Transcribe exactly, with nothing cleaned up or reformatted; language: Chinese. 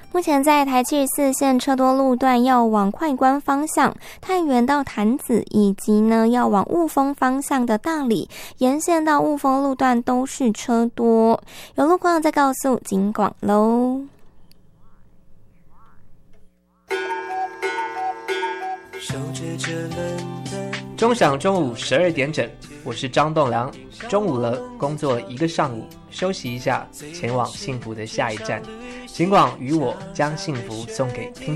目前在台七十四线车多路段要往快关方向、太原到潭子，以及呢要往雾峰方向的大里沿线到雾峰路段都是车多，有路况再告诉警广喽。 钟响中午十二点整，我是张栋梁。中午了，工作一个上午，休息一下，前往幸福的下一站。警广与我将幸福送给听